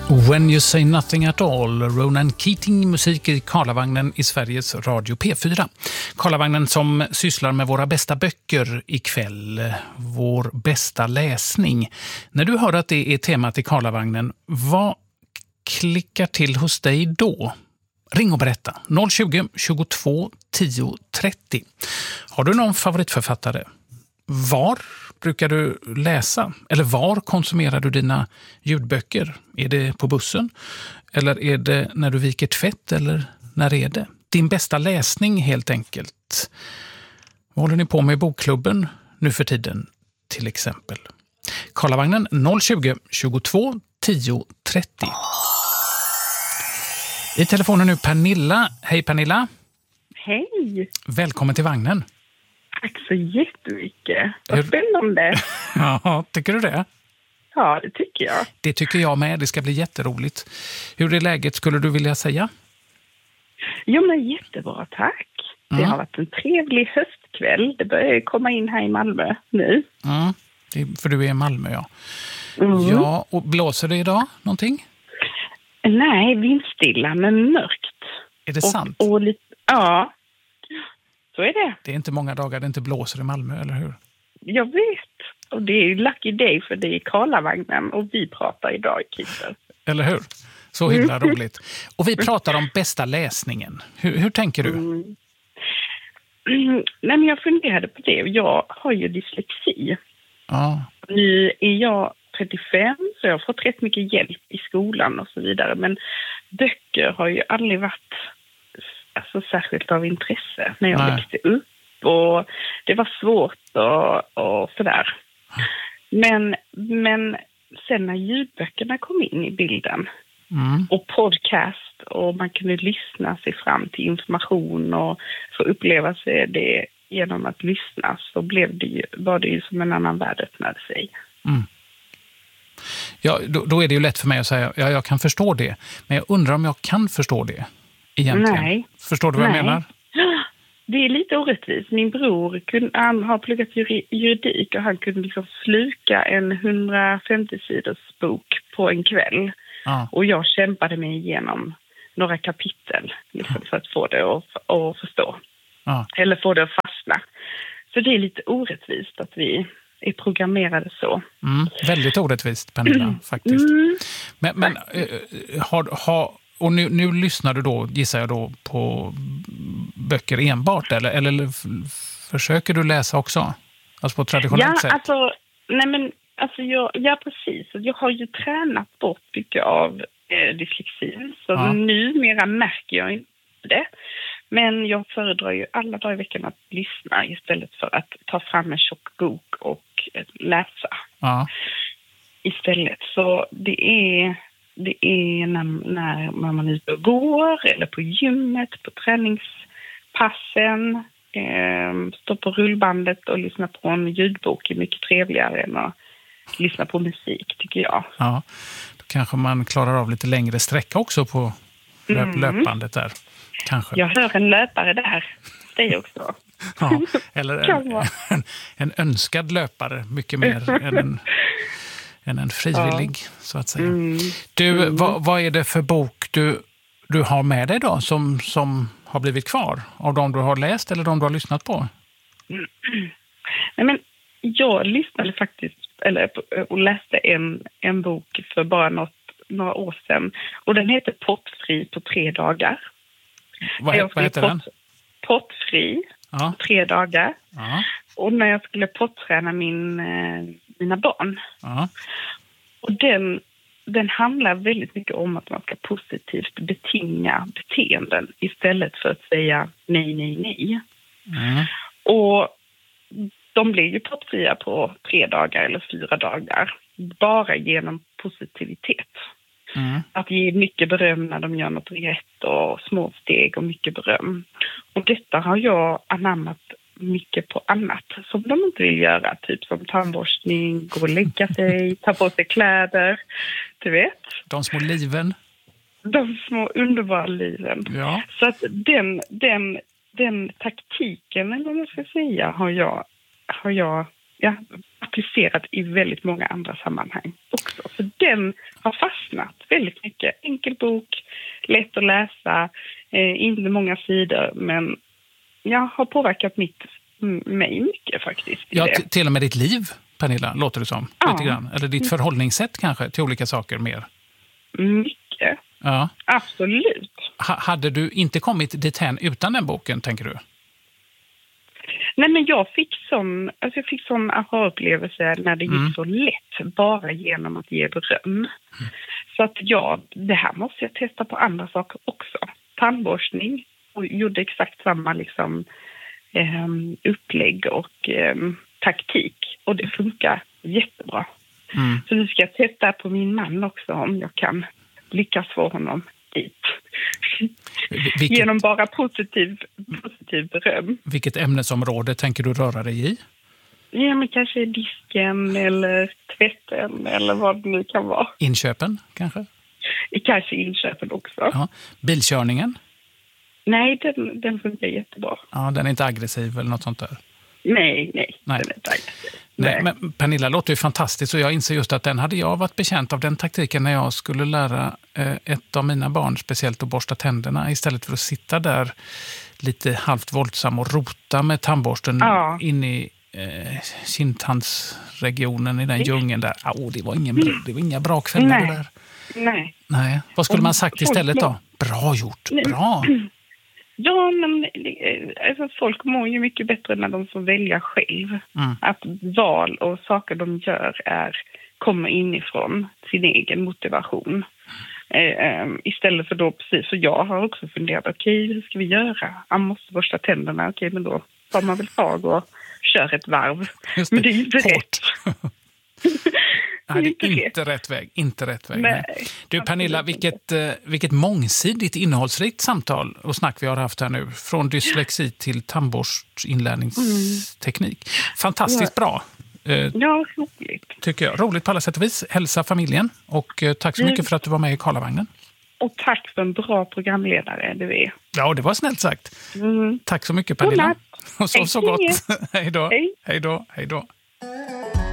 When You Say Nothing At All, Ronan Keating, musik i Karlavagnen i Sveriges Radio P4. Karlavagnen som sysslar med våra bästa böcker ikväll, vår bästa läsning. När du hör att det är temat i Karlavagnen, vad klickar till hos dig då? Ring och berätta. 020 22 10 30. Har du någon favoritförfattare? Var brukar du läsa? Eller var konsumerar du dina ljudböcker? Är det på bussen? Eller är det när du viker tvätt? Eller när är det? Din bästa läsning helt enkelt. Vad håller ni på med i bokklubben nu för tiden till exempel? Karlavagnen 020 22 10 30. I telefonen nu Pernilla. Hej Pernilla. Hej. Välkommen till vagnen. Tack så jättemycket. Vad spännande. Ja, tycker du det? Ja, det tycker jag. Det tycker jag med. Det ska bli jätteroligt. Hur är läget skulle du vilja säga? Jo, men jättebra, tack. Det har varit en trevlig höstkväll. Det börjar komma in här i Malmö nu. För du är i Malmö, ja. Ja, och blåser det idag någonting? Nej, vindstilla men mörkt. Är det sant? Och lite, ja, så är det. Det är inte många dagar det inte blåser i Malmö, eller hur? Jag vet. Och det är ju lucky day för det är Karlavagnen och vi pratar idag i Kitter. Eller hur? Så himla roligt. Och vi pratar om bästa läsningen. Hur tänker du? Nej, men jag funderade på det. Jag har ju dyslexi. Ja. Nu är jag 35 så jag har fått rätt mycket hjälp i skolan och så vidare. Men böcker har ju aldrig varit särskilt av intresse när jag växte upp. Och det var svårt och sådär. Men sen när ljudböckerna kom in i bilden och podcast och man kunde lyssna sig fram till information och få uppleva sig det genom att lyssna så var det ju som en annan värld öppnade sig. Ja, då är det ju lätt för mig att säga ja, jag kan förstå det. Men jag undrar om jag kan förstå det egentligen. Nej. Förstår du vad jag menar? Det är lite orättvist. Min bror han har pluggat juridik och han kunde liksom sluka en 150-sidors bok på en kväll. Och jag kämpade mig igenom några kapitel liksom, för att få det att förstå. Eller få det att fastna. Så det är lite orättvist att vi är programmerade så. Väldigt orättvist, Pernilla, faktiskt. Men och nu lyssnar du då, gissar jag då, på böcker enbart, eller försöker du läsa också? Alltså på traditionellt sätt? Ja, precis. Jag har ju tränat bort mycket av dyslexin, så numera märker jag inte det. Men jag föredrar ju alla dagar i veckan att lyssna istället för att ta fram en tjock bok och läsa. Istället. Så det är när man är ute och går eller på gymmet, på träningspassen, står på rullbandet och lyssnar på en ljudbok är mycket trevligare än att lyssna på musik, tycker jag. Ja, då kanske man klarar av lite längre sträcka också på löpbandet där. Kanske. Jag hör en löpare där, det också. Ja, eller en önskad löpare, mycket mer än en frivillig, så att säga. Du, vad är det för bok du har med dig då som har blivit kvar? Av de du har läst eller de du har lyssnat på? Nej, men jag lyssnade faktiskt och läste en bok för bara några år sedan. Och den heter Pottfri på 3 dagar. Vad heter den? Pottfri på 3 dagar. Och när jag skulle potträna mina barn. Och den handlar väldigt mycket om att man ska positivt betinga beteenden istället för att säga nej. Och de blir ju pottfria på 3 dagar eller 4 dagar bara genom positivitet. Att ge mycket beröm när de gör något rätt och små steg och mycket beröm. Och detta har jag anammat mycket på annat som de inte vill göra. Typ som tandborstning, gå och lägga sig, ta på sig kläder. Du vet? De små liven. De små underbara liven. Ja. Så att den taktiken, eller vad man ska säga, har jag applicerat i väldigt många andra sammanhang också. Så den har fastnat väldigt mycket. Enkel bok, lätt att läsa, inte många sidor, men jag har påverkat mig mycket faktiskt. Ja, till och med ditt liv, Pernilla, låter det som. Ja. Lite grann. Eller ditt förhållningssätt kanske till olika saker mer. Mycket. Ja. Absolut. Hade du inte kommit dithän utan den boken, tänker du? Nej, men jag fick sån aha-upplevelse när det gick så lätt, bara genom att ge beröm. Så att det här måste jag testa på andra saker också. Tandborstning, och gjorde exakt samma upplägg och taktik. Och det funkar jättebra. Så nu ska jag testa på min man också, om jag kan lyckas få honom dit. Genom bara positiv beröm. Vilket ämnesområde tänker du röra dig i? Ja, men kanske disken eller tvätten eller vad det nu kan vara. Inköpen kanske? Kanske inköpen också. Ja. Bilkörningen? Nej, den funkar jättebra. Ja, den är inte aggressiv eller något sånt där? Nej. Den är inte aggressiv. Nej, men Pernilla, låter ju fantastiskt, och jag inser just att den hade jag varit bekänt av den taktiken när jag skulle lära ett av mina barn speciellt att borsta tänderna, istället för att sitta där lite halvt våldsam och rota med tandborsten in i kindtandsregionen i den djungeln där. Det var inga bra kvällar där. Nej. Vad skulle man sagt istället då? Bra gjort, bra. Ja, men folk mår ju mycket bättre när de får välja själv. Att val och saker de gör kommer inifrån sin egen motivation. Istället för då, precis, så jag har också funderat, hur ska vi göra? Man måste borsta tänderna, men då tar man väl tag och kör ett varv. Just det. Men det är ju inte rätt. Nej, det är inte rätt väg. Nej. Du Pernilla, vilket mångsidigt innehållsrikt samtal och snack vi har haft här nu. Från dyslexi till tandborstinlärningsteknik. Fantastiskt bra. Ja, roligt. Tycker jag. Roligt på alla sätt och vis. Hälsa familjen, och tack så mycket för att du var med i Karlavagnen. Och tack för en bra programledare du är. Ja, det var snällt sagt. Tack så mycket Pernilla. Och så gott. Hej då.